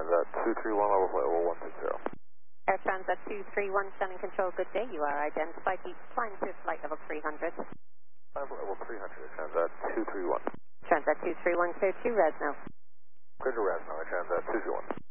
Transat 231, level flight level 160. Air Transat 231, standing control, good day. You are identified. Please climb to flight level 300. Climb level 300, Transat 231. Transat 231, clear to Resno. Clear to Resno, Transat 231.